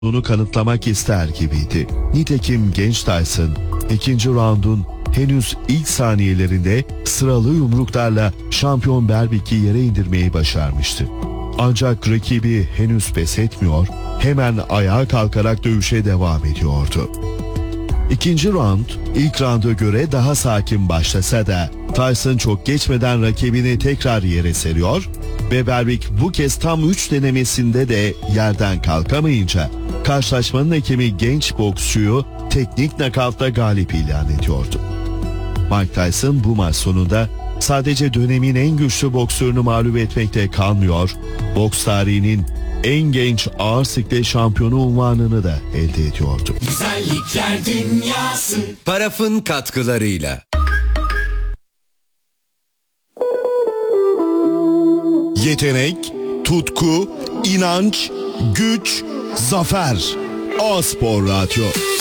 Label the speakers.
Speaker 1: olduğunu kanıtlamak ister gibiydi. Nitekim genç Tyson ikinci raundun henüz ilk saniyelerinde sıralı yumruklarla şampiyon Berbick'i yere indirmeyi başarmıştı. Ancak rakibi henüz pes etmiyor, hemen ayağa kalkarak dövüşe devam ediyordu. İkinci round ilk rounda göre daha sakin başlasa da Tyson çok geçmeden rakibini tekrar yere seriyor ve Berbick bu kez tam 3 denemesinde de yerden kalkamayınca karşılaşmanın hakemi genç boksçuyu teknik nakavtla galip ilan ediyordu. Mike Tyson bu maç sonunda sadece dönemin en güçlü boksörünü mağlup etmekte kalmıyor, boks tarihinin en genç ağır siklet şampiyonu unvanını da elde ediyordu.
Speaker 2: Güzellikler dünyası.
Speaker 3: Paraf'ın katkılarıyla.
Speaker 1: Yetenek, tutku, inanç, güç, zafer. A-Spor Radyo.